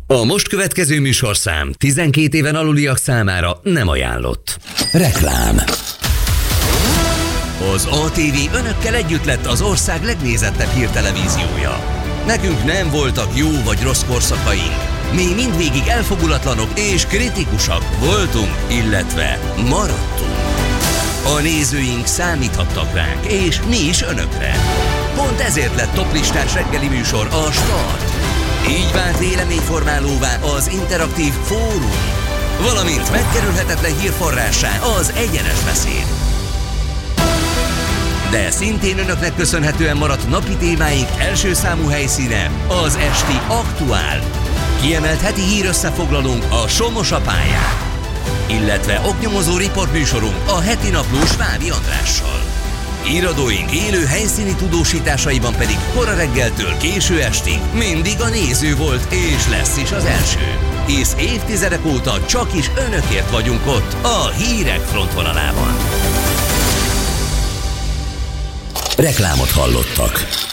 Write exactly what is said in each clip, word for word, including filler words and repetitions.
A most következő műsorszám tizenkét éven aluliak számára nem ajánlott. Reklám. Az á té vé önökkel együtt lett az ország legnézettebb hírtelevíziója. Nekünk nem voltak jó vagy rossz korszakaink. Mi mindvégig elfogulatlanok és kritikusak voltunk, illetve maradtunk. A nézőink számíthattak ránk, és mi is önökre. Pont ezért lett toplistás reggeli műsor a Start. Így vált véleményformálóvá az interaktív fórum, valamint megkerülhetetlen hírforrássá az egyenes beszéd. De szintén önöknek köszönhetően maradt napi témáink első számú helyszíne az esti Aktuál. Kiemelt heti hírösszefoglalónk a Somos a pályán, illetve oknyomozó riportműsorunk a heti naplós Vádi Andrással. Íradóink élő helyszíni tudósításaiban pedig kora reggeltől késő estig mindig a néző volt és lesz is az első. És évtizedek óta csak is önökért vagyunk ott a hírek frontvonalában. Reklámot hallottak.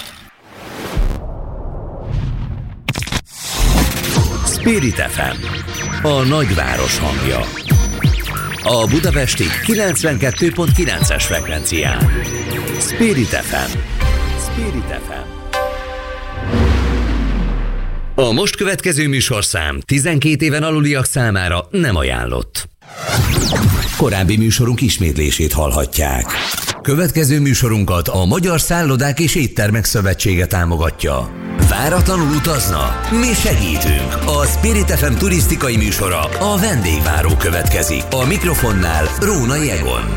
Spirit ef em, a nagyváros hangja. A budapesti kilencvenkettő pont kilences frekvencián. Spirit ef em. Spirit ef em. A most következő műsorszám tizenkét éven aluliak számára nem ajánlott. Korábbi műsorunk ismétlését hallhatják. Következő műsorunkat a Magyar Szállodák és Éttermek Szövetsége támogatja. Váratlanul utazna? Mi segítünk! A Spirit ef em turisztikai műsora, a Vendégváró következik. A mikrofonnál Rónai Egon.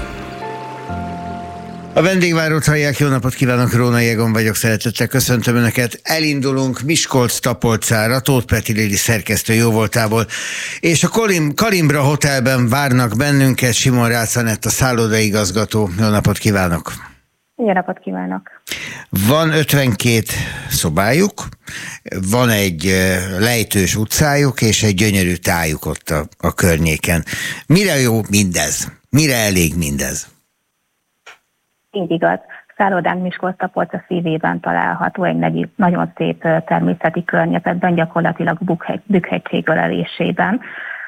A Vendégvárót hallják, jó napot kívánok, Rónai Egon vagyok, szeretettel köszöntöm Önöket. Elindulunk Miskolc-Tapolcára, Tóth Peti Lili szerkesztő jóvoltából, és a Kalim, Kalimbra Hotelben várnak bennünket, Simon Rácz Anett, a szállodaigazgató. Jó napot kívánok! Jó napot kívánok! Van ötvenkét szobájuk, van egy lejtős utcájuk, és egy gyönyörű tájuk ott a, a környéken. Mire jó mindez? Mire elég mindez? Így igaz. Szállodánk Miskolc-Tapolca szívében található, egy nagyon szép természeti környezetben, gyakorlatilag Bükkhegység ölelésében.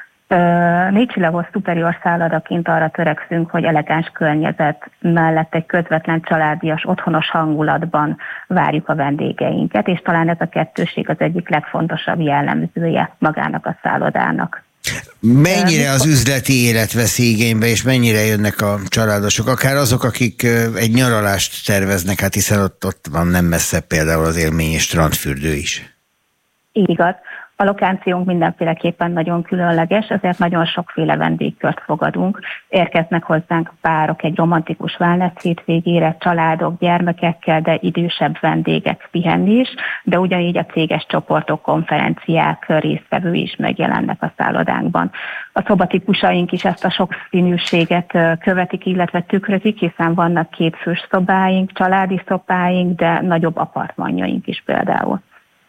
Négy csillagos szuperior szállodaként arra törekszünk, hogy elegáns környezet mellett egy közvetlen családias, otthonos hangulatban várjuk a vendégeinket, és talán ez a kettőség az egyik legfontosabb jellemzője magának a szállodának. Mennyire az üzleti élet veszi igénybe, és mennyire jönnek a családosok, akár azok, akik egy nyaralást terveznek, hát hiszen ott, ott van nem messze például az élmény és strandfürdő is. Így igaz. A lokációnk mindenféleképpen nagyon különleges, ezért nagyon sokféle vendégkört fogadunk. Érkeznek hozzánk párok egy romantikus wellness hétvégére, családok, gyermekekkel, de idősebb vendégek pihenni is, de ugyanígy a céges csoportok, konferenciák résztvevői is megjelennek a szállodánkban. A szobatípusaink is ezt a sokszínűséget követik, illetve tükrözik, hiszen vannak kétfős szobáink, családi szobáink, de nagyobb apartmanjaink is például.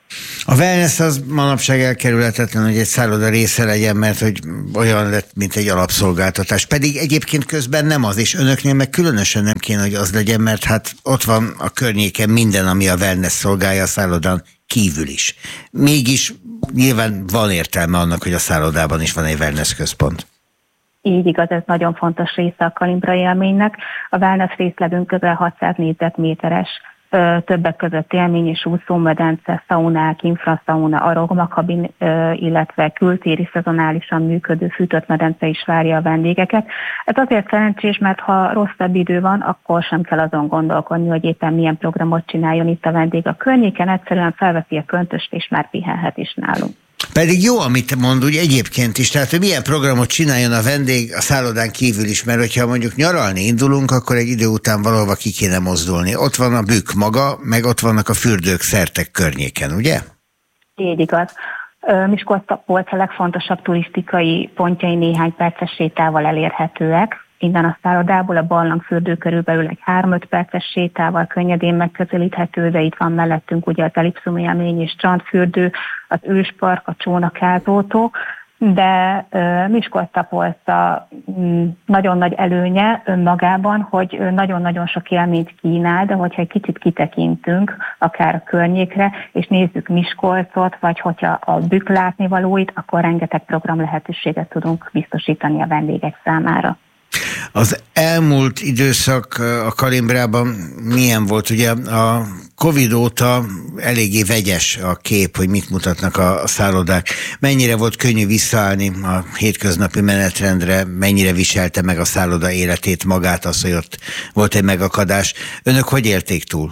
A wellness az manapság elkerülhetetlen, hogy egy szálloda része legyen, mert hogy olyan lett, mint egy alapszolgáltatás. Pedig egyébként közben nem az, és önöknél meg különösen nem kéne, hogy az legyen, mert hát ott van a környéken minden, ami a wellness szolgálja a szállodán kívül is. Mégis nyilván van értelme annak, hogy a szállodában is van egy wellness központ. Így igaz, ez nagyon fontos része a Kalimbra élménynek. A wellness részlegünk közel hatszáz négyzetméteres, többek között élmény és úszómedence, szaunák, infraszauna, aromakabin, illetve kültéri szezonálisan működő fűtött medence is várja a vendégeket. Ez azért szerencsés, mert ha rosszabb idő van, akkor sem kell azon gondolkodni, hogy éppen milyen programot csináljon itt a vendég a környéken, egyszerűen felveszi a köntöst és már pihenhet is nálunk. Pedig jó, amit mond, úgy egyébként is, tehát hogy milyen programot csináljon a vendég a szállodán kívül is, mert hogyha mondjuk nyaralni indulunk, akkor egy idő után valahova ki kéne mozdulni. Ott van a Bükk maga, meg ott vannak a fürdők szertek környéken, ugye? Így igaz. Miskolc-Tapolca a legfontosabb turisztikai pontjai néhány perces sétával elérhetőek. Innen a szállodából a barlangfürdő körülbelül egy három-öt perces sétával könnyedén megközelíthető, de itt van mellettünk ugye az Elipszum élmény és strandfürdő, az Őspark, a Csónakázótó. de Miskolc-Tapolca nagyon nagy előnye önmagában, hogy nagyon-nagyon sok élményt kínál, de hogyha egy kicsit kitekintünk akár a környékre, és nézzük Miskolcot, vagy hogyha a Bükk látnivalóit, akkor rengeteg program lehetőséget tudunk biztosítani a vendégek számára. Az elmúlt időszak a Kalimbrában milyen volt? Ugye a Covid óta eléggé vegyes a kép, hogy mit mutatnak a szállodák. Mennyire volt könnyű visszaállni a hétköznapi menetrendre, mennyire viselte meg a szálloda életét magát az, hogy ott volt egy megakadás. Önök hogy élték túl?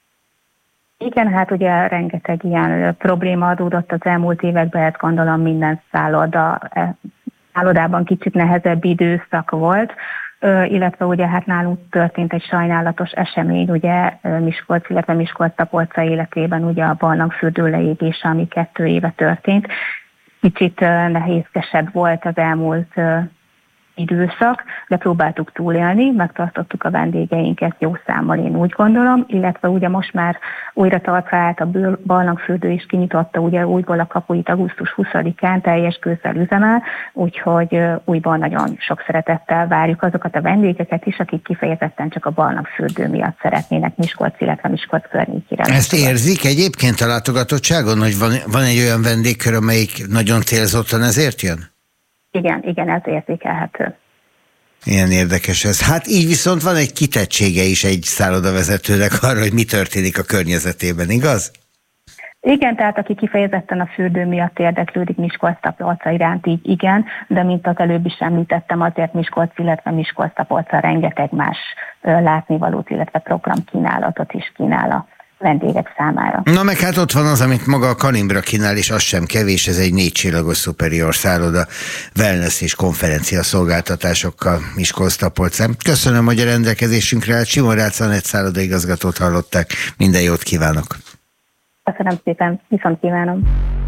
Igen, hát ugye rengeteg ilyen probléma adódott az elmúlt években, hát gondolom minden szálloda szállodában kicsit nehezebb időszak volt, illetve ugye hát nálunk történt egy sajnálatos esemény, ugye Miskolc, illetve Miskolc-Tapolca életében ugye a barlangfürdő leégése, ami kettő éve történt. Kicsit nehézkesebb volt az elmúlt időszak, de próbáltuk túlélni, megtartottuk a vendégeinket jó számmal, én úgy gondolom, illetve ugye most már újra talpra állt a barlangfürdő is, kinyitotta ugye újból a kapuit augusztus huszadikán, teljes gőzzel üzemel, úgyhogy újból nagyon sok szeretettel várjuk azokat a vendégeket is, akik kifejezetten csak a barlangfürdő miatt szeretnének Miskolc, illetve Miskolc környékére. Ezt érzik egyébként a látogatottságon, hogy van, van egy olyan vendégkör, amelyik nagyon célzottan ezért jön? Igen, igen, ez érzékelhető. Ilyen érdekes ez. Hát így viszont van egy kitettsége is egy szállodavezetőnek arra, hogy mi történik a környezetében, igaz? Igen, tehát aki kifejezetten a fürdő miatt érdeklődik Miskolc-Tapolca iránt, így igen, de mint az előbb is említettem, azért Miskolc, illetve Miskolc-Tapolca rengeteg más látnivalót, illetve programkínálatot is kínál a vendégek számára. Na meg hát ott van az, amit maga a Kalimbra kínál, és az sem kevés, ez egy négy csillagos superior szálloda, wellness és konferencia szolgáltatásokkal Miskolc-Tapolcán. Köszönöm, hogy a rendelkezésünkre állt. Simon Rácz Anett szállodaigazgatót hallották. Minden jót kívánok! Köszönöm szépen, viszont kívánom!